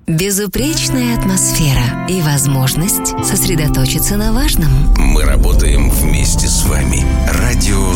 Безупречная атмосфера и возможность сосредоточиться на важном. Мы работаем вместе с вами. Радио